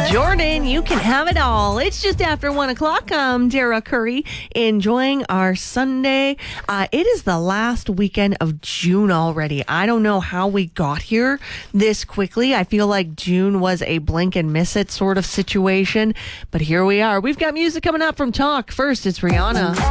Jordan, you can have it all. It's just after 1 o'clock. I'm Dara Curry, enjoying our Sunday. It is the last weekend of June already. I don't know how we got here this quickly. I feel like June was a blink and miss it sort of situation, but here we are. We've got music coming up from Talk. First, it's Rihanna.